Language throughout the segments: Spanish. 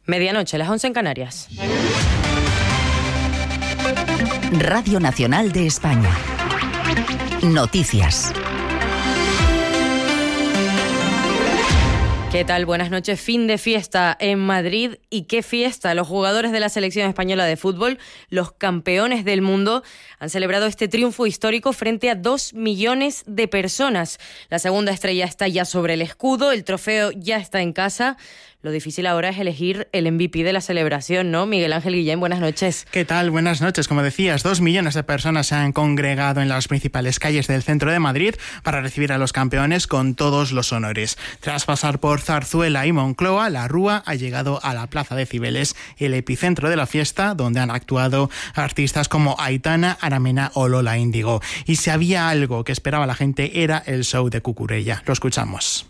Medianoche, las 11 en Canarias. Radio Nacional de España. Noticias. ¿Qué tal? Buenas noches. Fin de fiesta en Madrid. ¿Y qué fiesta? Los jugadores de la selección española de fútbol, los campeones del mundo, han celebrado este triunfo histórico frente a 2 millones de personas. La segunda estrella está ya sobre el escudo, el trofeo ya está en casa. Lo difícil ahora es elegir el MVP de la celebración, ¿no? Miguel Ángel Guillén, buenas noches. ¿Qué tal? Buenas noches. Como decías, 2 millones de personas se han congregado en las principales calles del centro de Madrid para recibir a los campeones con todos los honores. Tras pasar por Zarzuela y Moncloa, la Rúa ha llegado a la Plaza de Cibeles, el epicentro de la fiesta, donde han actuado artistas como Aitana, Aramena o Lola Índigo. Y si había algo que esperaba la gente era el show de Cucurella. Lo escuchamos.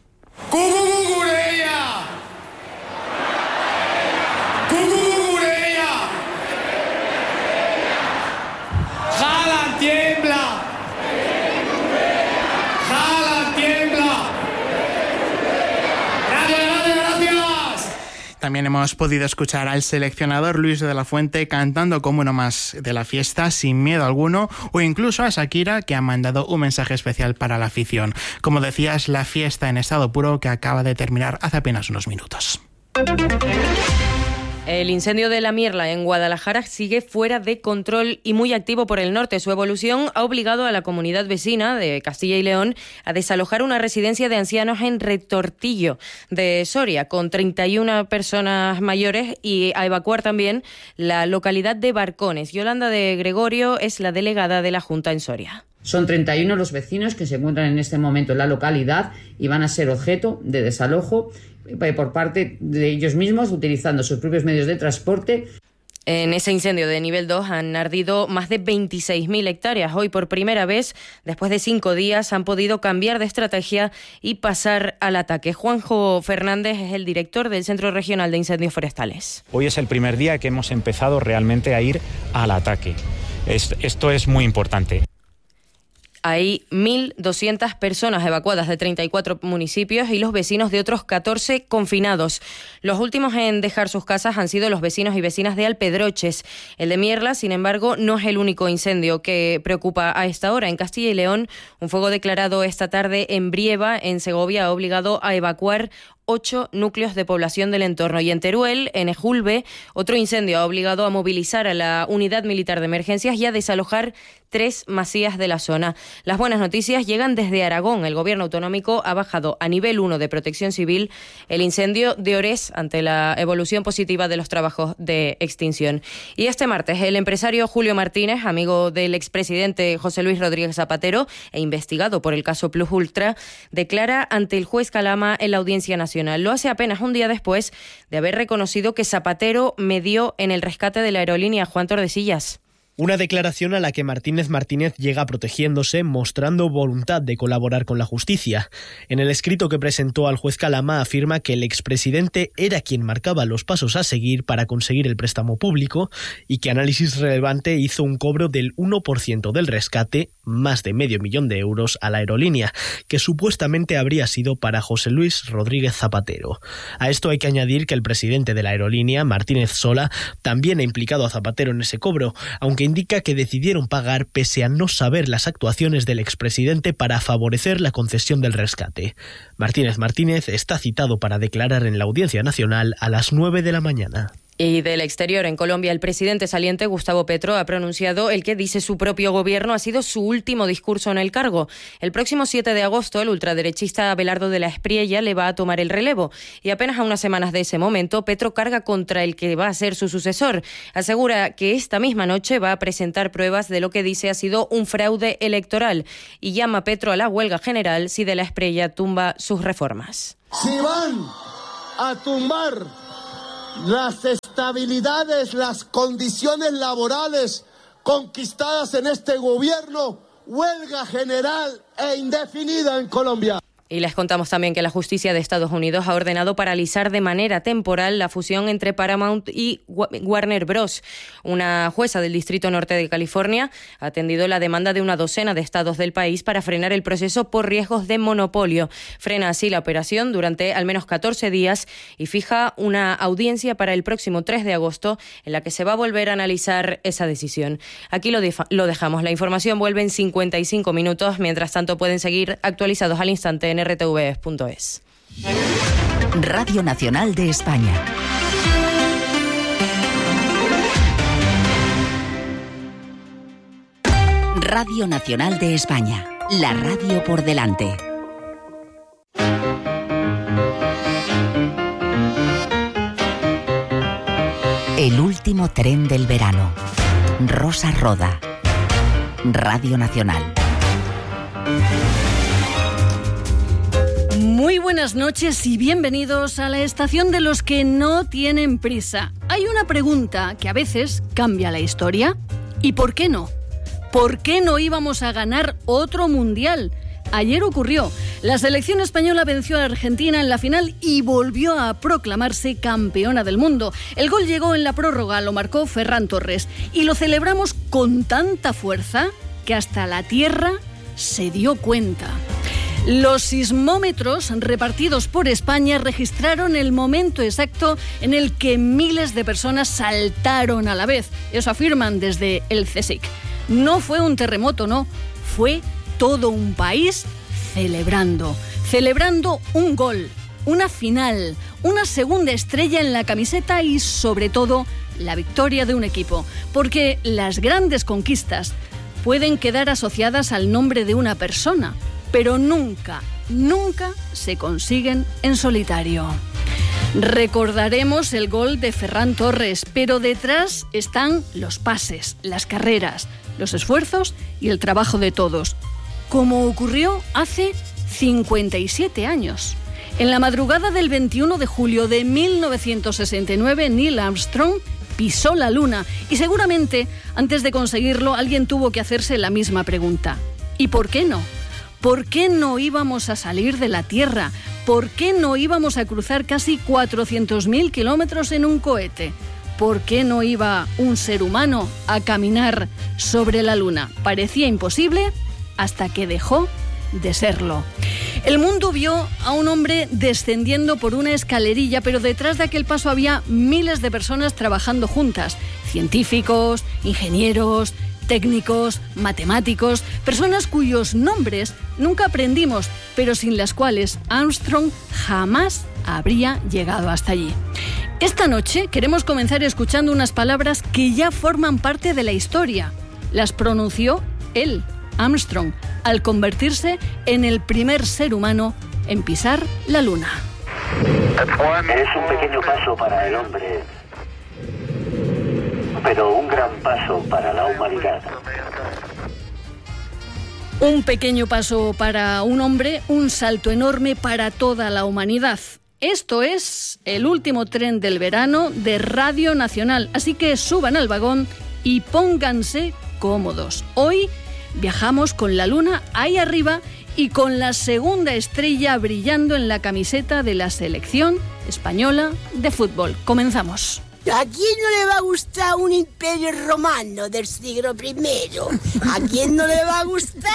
También hemos podido escuchar al seleccionador Luis de la Fuente cantando como uno más de la fiesta, sin miedo alguno, o incluso a Shakira, que ha mandado un mensaje especial para la afición. Como decías, la fiesta en estado puro que acaba de terminar hace apenas unos minutos. El incendio de La Mirla en Guadalajara sigue fuera de control y muy activo por el norte. Su evolución ha obligado a la comunidad vecina de Castilla y León a desalojar una residencia de ancianos en Retortillo de Soria, con 31 personas mayores, y a evacuar también la localidad de Barcones. Yolanda de Gregorio es la delegada de la Junta en Soria. Son 31 los vecinos que se encuentran en este momento en la localidad y van a ser objeto de desalojo por parte de ellos mismos, utilizando sus propios medios de transporte. En ese incendio de nivel 2 han ardido más de 26.000 hectáreas. Hoy, por primera vez, después de 5 días, han podido cambiar de estrategia y pasar al ataque. Juanjo Fernández es el director del Centro Regional de Incendios Forestales. Hoy es el primer día que hemos empezado realmente a ir al ataque. Esto es muy importante. Hay 1.200 personas evacuadas de 34 municipios y los vecinos de otros 14 confinados. Los últimos en dejar sus casas han sido los vecinos y vecinas de Alpedroches. El de Mierla, sin embargo, no es el único incendio que preocupa a esta hora. En Castilla y León, un fuego declarado esta tarde en Brieva, en Segovia, ha obligado a evacuar 8 núcleos de población del entorno. Y en Teruel, en Ejulbe, otro incendio ha obligado a movilizar a la Unidad Militar de Emergencias y a desalojar 3 masías de la zona. Las buenas noticias llegan desde Aragón. El gobierno autonómico ha bajado a nivel 1 de protección civil el incendio de Orés ante la evolución positiva de los trabajos de extinción. Y este martes, el empresario Julio Martínez, amigo del expresidente José Luis Rodríguez Zapatero e investigado por el caso Plus Ultra, declara ante el juez Calama en la Audiencia Nacional. Lo hace apenas un día después de haber reconocido que Zapatero medió en el rescate de la aerolínea Juan Tordesillas. Una declaración a la que Martínez llega protegiéndose, mostrando voluntad de colaborar con la justicia. En el escrito que presentó al juez Calama afirma que el expresidente era quien marcaba los pasos a seguir para conseguir el préstamo público y que Análisis Relevante hizo un cobro del 1% del rescate, más de $500,000 de euros, a la aerolínea, que supuestamente habría sido para José Luis Rodríguez Zapatero. A esto hay que añadir que el presidente de la aerolínea, Martínez Sola, también ha implicado a Zapatero en ese cobro, aunque indica que decidieron pagar pese a no saber las actuaciones del expresidente para favorecer la concesión del rescate. Martínez está citado para declarar en la Audiencia Nacional a las 9 de la mañana. Y del exterior, en Colombia, el presidente saliente Gustavo Petro ha pronunciado el que, dice su propio gobierno, ha sido su último discurso en el cargo. El próximo 7 de agosto, el ultraderechista Abelardo de la Espriella le va a tomar el relevo. Y apenas a unas semanas de ese momento, Petro carga contra el que va a ser su sucesor. Asegura que esta misma noche va a presentar pruebas de lo que dice ha sido un fraude electoral. Y llama a Petro a la huelga general si de la Espriella tumba sus reformas. Si van a tumbar las estabilidades, las condiciones laborales conquistadas en este gobierno, huelga general e indefinida en Colombia. Y les contamos también que la justicia de Estados Unidos ha ordenado paralizar de manera temporal la fusión entre Paramount y Warner Bros. Una jueza del Distrito Norte de California ha atendido la demanda de una docena de estados del país para frenar el proceso por riesgos de monopolio. Frena así la operación durante al menos 14 días y fija una audiencia para el próximo 3 de agosto en la que se va a volver a analizar esa decisión. Aquí lo dejamos. La información vuelve en 55 minutos. Mientras tanto, pueden seguir actualizados al instante en rtv.es. Radio Nacional de España. Radio Nacional de España. La radio por delante. El último tren del verano. Rosa Roda. Radio Nacional. Muy buenas noches y bienvenidos a la estación de los que no tienen prisa. Hay una pregunta que a veces cambia la historia. ¿Y por qué no? ¿Por qué no íbamos a ganar otro mundial? Ayer ocurrió. La selección española venció a Argentina en la final y volvió a proclamarse campeona del mundo. El gol llegó en la prórroga, lo marcó Ferran Torres. Y lo celebramos con tanta fuerza que hasta la tierra se dio cuenta. Los sismómetros repartidos por España registraron el momento exacto en el que miles de personas saltaron a la vez. Eso afirman desde el CSIC. No fue un terremoto, no. Fue todo un país celebrando un gol, una final, una segunda estrella en la camiseta y, sobre todo, la victoria de un equipo. Porque las grandes conquistas pueden quedar asociadas al nombre de una persona, pero nunca se consiguen en solitario. Recordaremos el gol de Ferran Torres, pero detrás están los pases, las carreras, los esfuerzos y el trabajo de todos, como ocurrió hace 57 años. En la madrugada del 21 de julio de 1969, Neil Armstrong pisó la Luna y seguramente antes de conseguirlo alguien tuvo que hacerse la misma pregunta. ¿Y por qué no? ¿Por qué no íbamos a salir de la Tierra? ¿Por qué no íbamos a cruzar casi 400.000 kilómetros en un cohete? ¿Por qué no iba un ser humano a caminar sobre la Luna? Parecía imposible hasta que dejó de serlo. El mundo vio a un hombre descendiendo por una escalerilla, pero detrás de aquel paso había miles de personas trabajando juntas. Científicos, ingenieros, técnicos, matemáticos, personas cuyos nombres nunca aprendimos, pero sin las cuales Armstrong jamás habría llegado hasta allí. Esta noche queremos comenzar escuchando unas palabras que ya forman parte de la historia. Las pronunció él, Armstrong, al convertirse en el primer ser humano en pisar la Luna. Es un pequeño paso para el hombre, pero un gran paso para la humanidad. Un pequeño paso para un hombre, un salto enorme para toda la humanidad. Esto es el último tren del verano de Radio Nacional, así que suban al vagón y pónganse cómodos. Hoy viajamos con la Luna ahí arriba y con la segunda estrella brillando en la camiseta de la selección española de fútbol. Comenzamos. ¿A quién no le va a gustar un imperio romano del siglo I? ¿A quién no le va a gustar?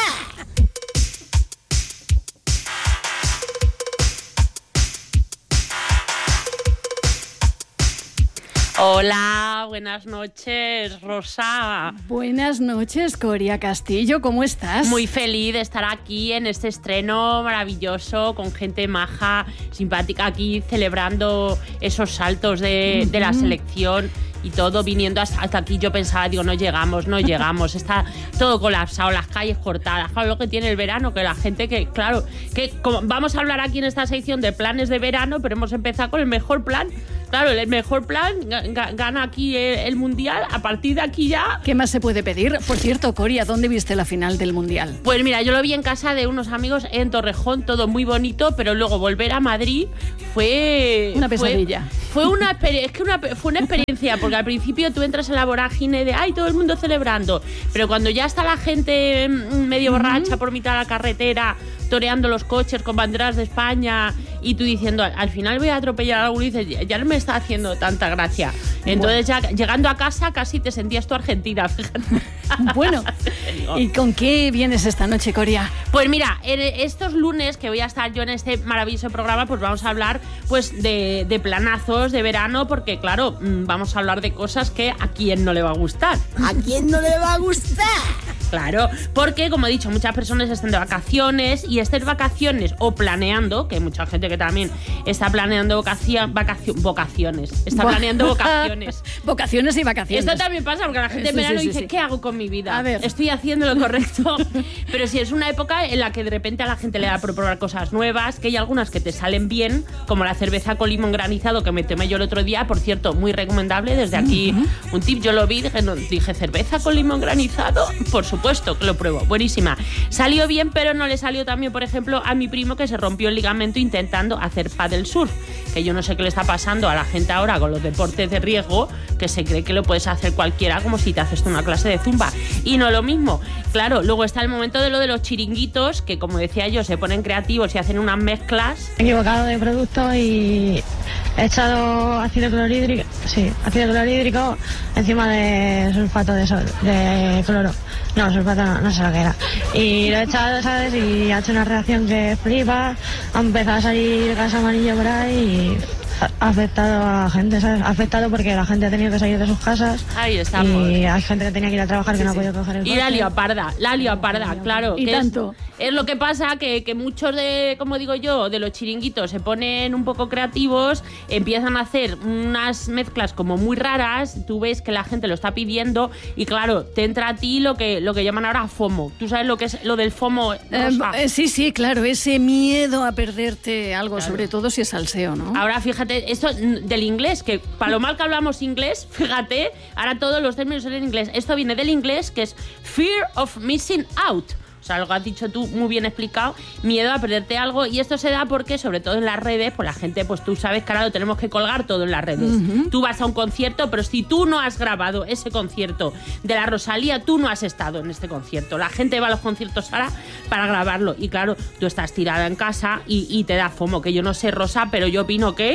Hola, buenas noches, Rosa. Buenas noches, Coria Castillo, ¿cómo estás? Muy feliz de estar aquí en este estreno maravilloso, con gente maja, simpática aquí, celebrando esos saltos de la selección y todo, viniendo hasta aquí. Yo pensaba, digo, no llegamos, está todo colapsado, las calles cortadas. Claro, lo que tiene el verano, que la gente que como vamos a hablar aquí en esta sección de planes de verano, pero hemos empezado con el mejor plan. Claro, el mejor plan gana aquí el Mundial. A partir de aquí ya... ¿Qué más se puede pedir? Por cierto, Coria, ¿dónde viste la final del Mundial? Pues mira, yo lo vi en casa de unos amigos en Torrejón, todo muy bonito, pero luego volver a Madrid fue... Una pesadilla. Fue una experiencia, porque al principio tú entras en la vorágine de ¡ay, todo el mundo celebrando! Pero cuando ya está la gente medio borracha por mitad de la carretera, toreando los coches con banderas de España y tú diciendo, al final voy a atropellar a alguno y dices, ya no me está haciendo tanta gracia. Entonces ya llegando a casa casi te sentías tú argentina, fíjate. Bueno, ¿y con qué vienes esta noche, Coria? Pues mira, estos lunes que voy a estar yo en este maravilloso programa, pues vamos a hablar pues de planazos de verano, porque claro, vamos a hablar de cosas que a quién no le va a gustar. ¿A quién no le va a gustar? Claro, porque como he dicho, muchas personas están de vacaciones y estar vacaciones o planeando, que hay mucha gente que también está planeando vocaciones. Está planeando vocaciones. Vocaciones y vacaciones. Esto también pasa porque la gente en verano dice, ¿qué hago con mi vida? A ver. Estoy haciendo lo correcto. Pero si es una época en la que de repente a la gente le da por probar cosas nuevas, que hay algunas que te salen bien, como la cerveza con limón granizado que me tomé yo el otro día, por cierto, muy recomendable. Desde aquí un tip, yo lo vi, dije cerveza con limón granizado, por supuesto que lo pruebo, buenísima. Salió bien, pero no le salió también, por ejemplo, a mi primo, que se rompió el ligamento intentando hacer paddle surf, que yo no sé qué le está pasando a la gente ahora con los deportes de riesgo, que se cree que lo puedes hacer cualquiera, como si te haces una clase de zumba, y no lo mismo. Claro, luego está el momento de lo de los chiringuitos, que como decía yo, se ponen creativos y hacen unas mezclas. He equivocado de producto y he echado ácido clorhídrico encima de sulfato de cloro. No, sulfato no sé lo que era. Y lo he echado, ¿sabes? Y ha hecho una reacción que flipa. Ha empezado a salir gas amarillo por ahí y ha afectado a la gente, ¿sabes? Ha afectado porque la gente ha tenido que salir de sus casas. Ahí estamos. Y hay gente que tenía que ir a trabajar que no ha podido coger el coche. Y la leoparda, claro. Y tanto. Es lo que pasa, que muchos de, como digo yo, de los chiringuitos se ponen un poco creativos, empiezan a hacer unas mezclas como muy raras, tú ves que la gente lo está pidiendo y claro, te entra a ti lo que llaman ahora FOMO. ¿Tú sabes lo que es lo del FOMO? Sí, claro, ese miedo a perderte algo, claro. Sobre todo si es salseo, ¿no? Ahora fíjate, esto del inglés, que para lo mal que hablamos inglés, fíjate, ahora todos los términos son en inglés. Esto viene del inglés, que es fear of missing out. O sea, lo que has dicho tú, muy bien explicado, miedo a perderte algo. Y esto se da porque, sobre todo en las redes, pues la gente, pues tú sabes que ahora lo tenemos que colgar todo en las redes. Tú vas a un concierto, pero si tú no has grabado ese concierto de la Rosalía, tú no has estado en este concierto. La gente va a los conciertos ahora para grabarlo. Y claro, tú estás tirada en casa y te da FOMO, que yo no sé, Rosa, pero yo opino que...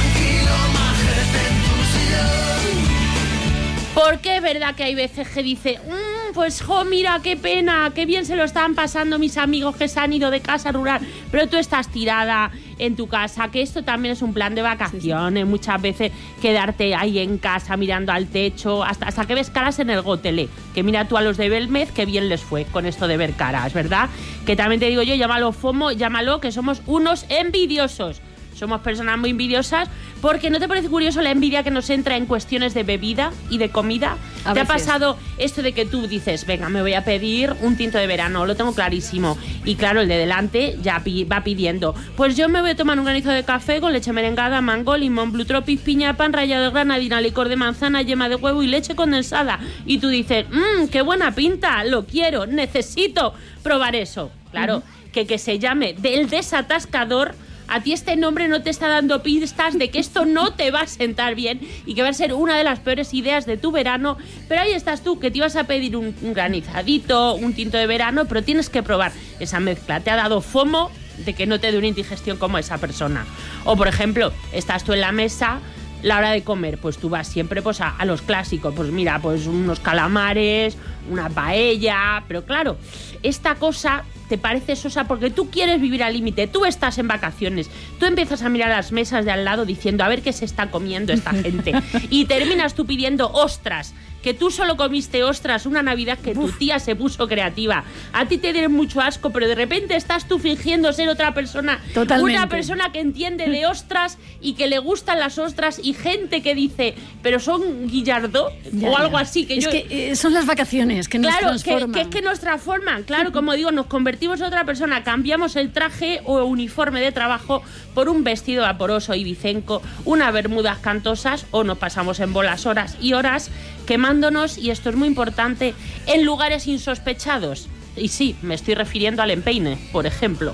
Porque es verdad que hay veces que dice, pues mira, qué pena, qué bien se lo están pasando mis amigos que se han ido de casa rural, pero tú estás tirada en tu casa, que esto también es un plan de vacaciones, muchas veces quedarte ahí en casa mirando al techo, hasta que ves caras en el Gotelé, que mira tú a los de Belmez, que bien les fue con esto de ver caras, ¿verdad? Que también te digo yo, llámalo FOMO, llámalo que somos unos envidiosos. Somos personas muy envidiosas, porque ¿no te parece curioso la envidia que nos entra en cuestiones de bebida y de comida? ¿Te ha pasado esto de que tú dices, venga, me voy a pedir un tinto de verano, lo tengo clarísimo? Y claro, el de delante ya va pidiendo, pues yo me voy a tomar un granizo de café con leche merengada, mango, limón, blue tropis, piña, pan rallado de granadina, licor de manzana, yema de huevo y leche condensada. Y tú dices, qué buena pinta, lo quiero, necesito probar eso. Claro, que se llame del desatascador. A ti este nombre no te está dando pistas de que esto no te va a sentar bien y que va a ser una de las peores ideas de tu verano, pero ahí estás tú, que te ibas a pedir un granizadito, un tinto de verano, pero tienes que probar esa mezcla. Te ha dado FOMO de que no te dé una indigestión como esa persona. O, por ejemplo, estás tú en la mesa, la hora de comer, pues tú vas siempre pues a los clásicos, pues mira, pues unos calamares, una paella, pero claro, esta cosa te parece sosa porque tú quieres vivir al límite, tú estás en vacaciones, tú empiezas a mirar las mesas de al lado diciendo a ver qué se está comiendo esta gente y terminas tú pidiendo ostras, que tú solo comiste ostras una Navidad que tu tía se puso creativa. A ti te dieron mucho asco, pero de repente estás tú fingiendo ser otra persona. Totalmente. Una persona que entiende de ostras y que le gustan las ostras y gente que dice, pero son guillardó o algo así. Que son las vacaciones que nos transforman. Que es que nos transforman. Claro, como digo, nos convertimos en otra persona, cambiamos el traje o uniforme de trabajo por un vestido vaporoso y bicenco, unas bermudas cantosas o nos pasamos en bolas horas y horas quemándonos, y esto es muy importante, en insospechados. Y sí, me estoy refiriendo al empeine, por ejemplo.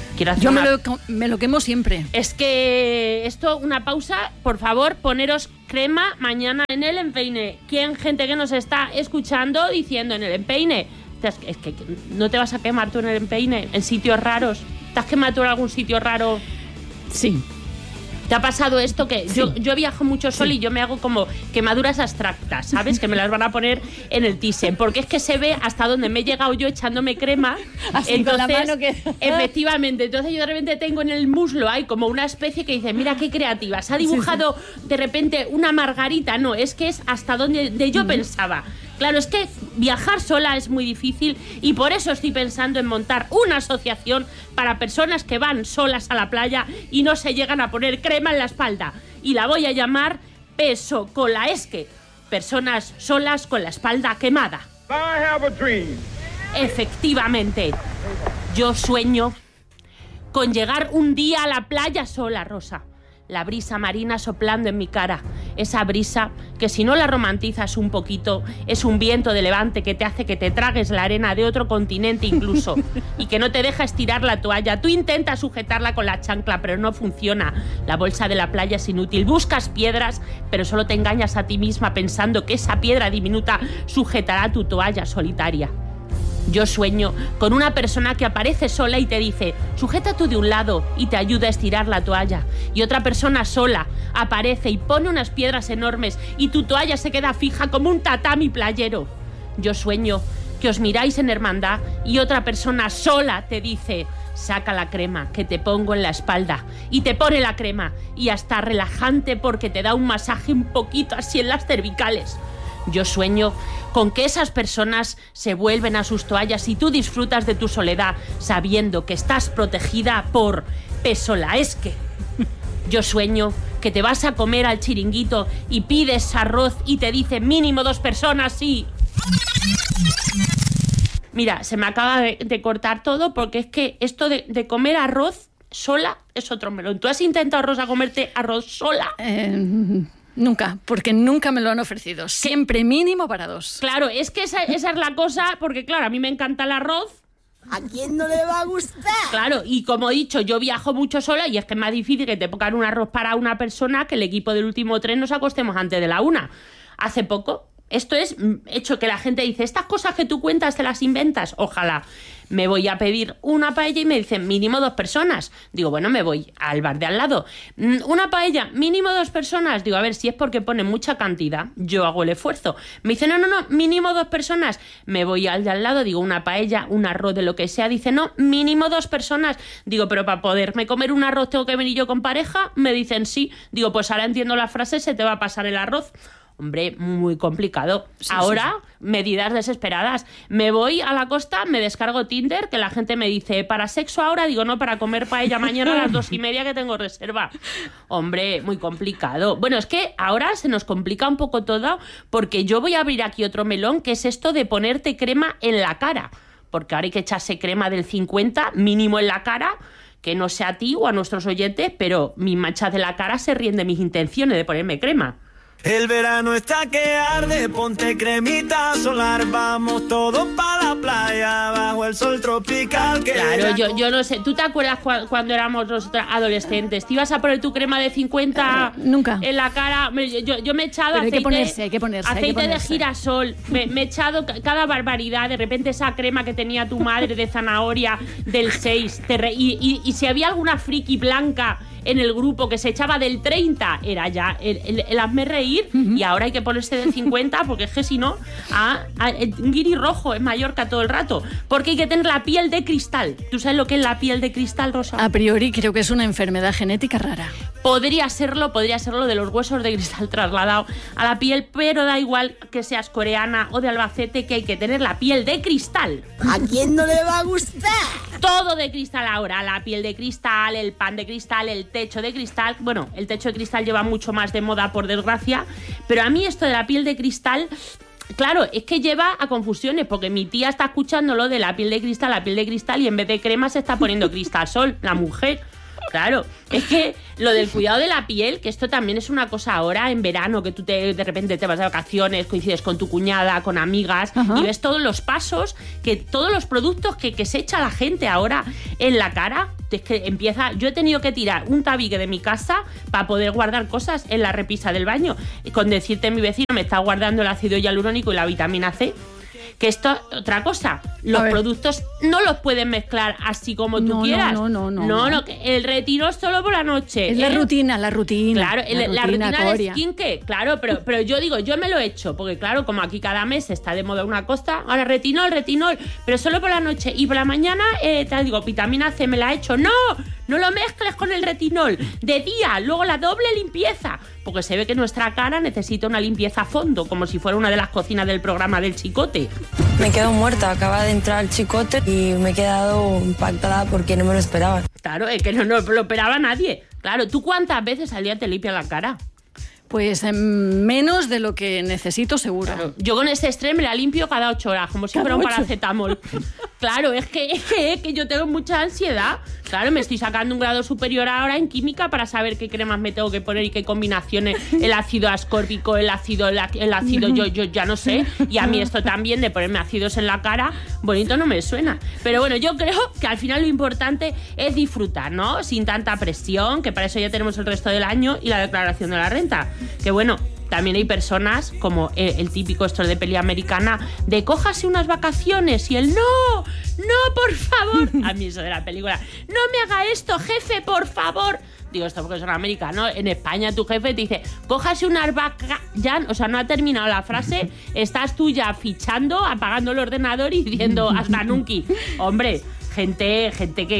Yo me lo quemo siempre. Es que esto, una pausa, por favor, poneros crema mañana en el empeine. ¿Quién, gente que nos está escuchando, diciendo en el empeine? Es que no te vas a quemar tú en el empeine, en sitios raros. ¿Te has quemado tú en algún sitio raro? Sí. ¿Te ha pasado esto? Que sí. yo viajo mucho sola y yo me hago como quemaduras abstractas, ¿sabes? Que me las van a poner en el Thyssen, porque es que se ve hasta donde me he llegado yo echándome crema. Así entonces, con la mano que... efectivamente, entonces yo de repente tengo en el muslo, hay como una especie que dice, mira qué creativa, se ha dibujado de repente una margarita. No, es que es hasta donde yo pensaba. Claro, es que viajar sola es muy difícil y por eso estoy pensando en montar una asociación para personas que van solas a la playa y no se llegan a poner crema en la espalda. Y la voy a llamar Peso Colaesque. Personas solas con la espalda quemada. I have a dream. Efectivamente, yo sueño con llegar un día a la playa sola, Rosa. La brisa marina soplando en mi cara. Esa brisa que si no la romantizas un poquito, es un viento de levante que te hace que te tragues la arena de otro continente incluso y que no te deja estirar la toalla. Tú intentas sujetarla con la chancla, pero no funciona. La bolsa de la playa es inútil. Buscas piedras, pero solo te engañas a ti misma pensando que esa piedra diminuta sujetará tu toalla solitaria. Yo sueño con una persona que aparece sola y te dice, sujeta tú de un lado y te ayuda a estirar la toalla. Y otra persona sola aparece y pone unas piedras enormes y tu toalla se queda fija como un tatami playero. Yo sueño que os miráis en hermandad y otra persona sola te dice, saca la crema que te pongo en la espalda. Y te pone la crema y hasta relajante porque te da un masaje un poquito así en las cervicales. Yo sueño con que esas personas se vuelven a sus toallas y tú disfrutas de tu soledad sabiendo que estás protegida por Peso Colaesque. Yo sueño que te vas a comer al chiringuito y pides arroz y te dice mínimo 2 personas y... Mira, se me acaba de cortar todo porque es que esto de comer arroz sola es otro melón. ¿Tú has intentado, Rosa, comerte arroz sola? Nunca, porque nunca me lo han ofrecido. Siempre mínimo para 2. Claro, es que esa es la cosa, porque claro, a mí me encanta el arroz. ¿A quién no le va a gustar? Claro, y como he dicho, yo viajo mucho sola y es que es más difícil que te pongan un arroz para una persona que el equipo del último tren nos acostemos antes de la 1. Hace poco, esto es hecho que la gente dice, estas cosas que tú cuentas te las inventas. Ojalá. Me voy a pedir una paella y me dicen mínimo 2 personas. Digo, bueno, me voy al bar de al lado. Una paella, mínimo 2 personas. Digo, a ver, si es porque pone mucha cantidad, yo hago el esfuerzo. Me dice, no, mínimo 2 personas. Me voy al de al lado, digo, una paella, un arroz de lo que sea. Dice, no, mínimo 2 personas. Digo, pero para poderme comer un arroz tengo que venir yo con pareja. Me dicen sí. Digo, pues ahora entiendo la frase, se te va a pasar el arroz. Hombre, muy complicado. Sí, ahora, sí. Medidas desesperadas. Me voy a la costa, me descargo Tinder, que la gente me dice, ¿para sexo ahora? Digo, no, para comer paella mañana a las 2:30 que tengo reserva. Hombre, muy complicado. Bueno, es que ahora se nos complica un poco todo porque yo voy a abrir aquí otro melón, que es esto de ponerte crema en la cara. Porque ahora hay que echarse crema del 50 mínimo en la cara, que no sea a ti o a nuestros oyentes, pero mis manchas de la cara se ríen de mis intenciones de ponerme crema. El verano está que arde, ponte cremita solar, vamos todos para la playa, bajo el sol tropical. Que claro, yo no sé, ¿tú te acuerdas cuando éramos nosotros adolescentes? ¿Te ibas a poner tu crema de 50 nunca en la cara? Yo me he echado aceite, hay que ponerse aceite de girasol, me he echado cada barbaridad, de repente esa crema que tenía tu madre de zanahoria del 6, y si había alguna friki blanca en el grupo que se echaba del 30, era ya el hazme reír. Y ahora hay que ponerse del 50 porque es que si no, el guiri rojo es Mallorca todo el rato, porque hay que tener la piel de cristal. ¿Tú sabes lo que es la piel de cristal, Rosa? A priori creo que es una enfermedad genética rara. Podría serlo de los huesos de cristal trasladado a la piel, pero da igual que seas coreana o de Albacete, que hay que tener la piel de cristal. ¿A quién no le va a gustar? Todo de cristal ahora, la piel de cristal, el pan de cristal, el techo de cristal. Bueno, el techo de cristal lleva mucho más de moda, por desgracia, pero a mí esto de la piel de cristal, claro, es que lleva a confusiones, porque mi tía está escuchando lo de la piel de cristal, y en vez de crema se está poniendo Cristasol, la mujer. Claro, es que lo del cuidado de la piel, que esto también es una cosa ahora en verano, que tú de repente te vas de vacaciones, coincides con tu cuñada, con amigas, y ves todos los pasos, todos los productos que se echa la gente ahora en la cara. Es que yo he tenido que tirar un tabique de mi casa para poder guardar cosas en la repisa del baño. Y con decirte, mi vecino me está guardando el ácido hialurónico y la vitamina C. Que esto, otra cosa, los productos no los puedes mezclar así como tú quieras. No, que el retinol solo por la noche. Es la rutina. Claro, la rutina de Coria. skincare, claro, pero yo digo, yo me lo he hecho, porque claro, como aquí cada mes está de moda una cosa, ahora retinol, pero solo por la noche y por la mañana, te digo, vitamina C me la he hecho. No lo mezcles con el retinol, de día, luego la doble limpieza, porque se ve que nuestra cara necesita una limpieza a fondo, como si fuera una de las cocinas del programa del Chicote. Me quedo muerta, acaba de entrar el Chicote y me he quedado impactada porque no me lo esperaba. Claro, es que no lo esperaba nadie. Claro, ¿tú cuántas veces al día te limpias la cara? Pues menos de lo que necesito, seguro. Claro. Yo con este estrés me la limpio cada 8 horas, como si fuera un paracetamol. Claro, es que yo tengo mucha ansiedad. Claro, me estoy sacando un grado superior ahora en química para saber qué cremas me tengo que poner y qué combinaciones, el ácido ascórbico, el ácido yo ya no sé. Y a mí esto también de ponerme ácidos en la cara, bonito no me suena. Pero bueno, yo creo que al final lo importante es disfrutar, ¿no? Sin tanta presión, que para eso ya tenemos el resto del año y la declaración de la renta. Que bueno, también hay personas como el típico esto de peli americana de cójase unas vacaciones y el no, por favor. A mí eso de la película, no me haga esto, jefe, por favor. Digo esto porque son americanos. En España tu jefe te dice, cójase unas vacaciones. O sea, no ha terminado la frase, estás tú ya fichando, apagando el ordenador y diciendo hasta nunca. Hombre, gente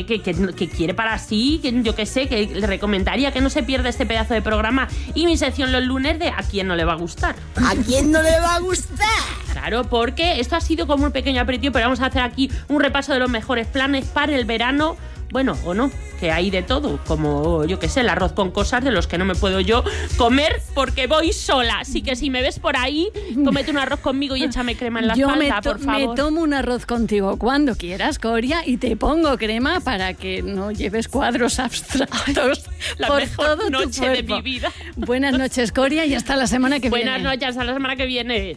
que quiere para sí, que yo qué sé, que le recomendaría que no se pierda este pedazo de programa y mi sección los lunes de ¿a quién no le va a gustar? ¿A quién no le va a gustar? Claro, porque esto ha sido como un pequeño aperitivo, pero vamos a hacer aquí un repaso de los mejores planes para el verano. Bueno, o no, que hay de todo, como, yo qué sé, el arroz con cosas de los que no me puedo yo comer porque voy sola. Así que si me ves por ahí, cómete un arroz conmigo y échame crema en la espalda, por favor. Me tomo un arroz contigo cuando quieras, Coria, y te pongo crema para que no lleves cuadros abstractos la por mejor todo noche tu de mi vida. Buenas noches, Coria, y hasta la semana que viene. Buenas noches, hasta la semana que viene.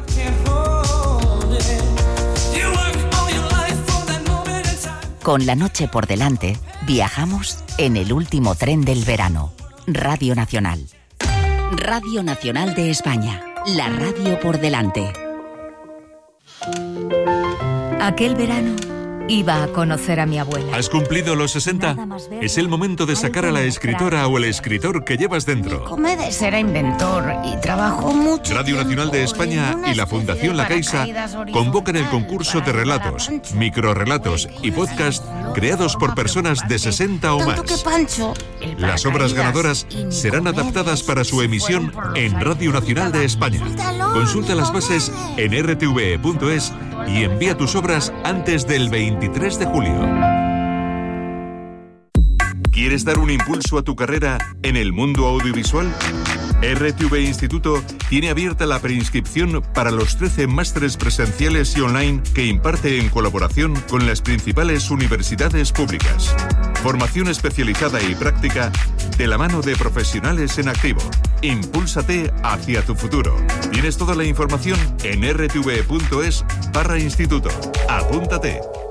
Con la noche por delante, viajamos en el último tren del verano. Radio Nacional. Radio Nacional de España. La radio por delante. Aquel verano iba a conocer a mi abuela. ¿Has cumplido los 60? Es el momento de sacar a la escritora o el escritor que llevas dentro. Comedes era inventor y trabajó mucho. Radio Nacional de España y la Fundación La Caixa convocan el concurso de relatos, microrrelatos y podcast creados por personas de 60 o más. Las obras ganadoras serán adaptadas para su emisión en Radio Nacional de España. Consulta las bases en rtve.es y envía tus obras antes del 23 de julio. ¿Quieres dar un impulso a tu carrera en el mundo audiovisual? RTV Instituto tiene abierta la preinscripción para los 13 másteres presenciales y online que imparte en colaboración con las principales universidades públicas. Formación especializada y práctica de la mano de profesionales en activo. Impúlsate hacia tu futuro. Tienes toda la información en rtve.es/instituto. Apúntate.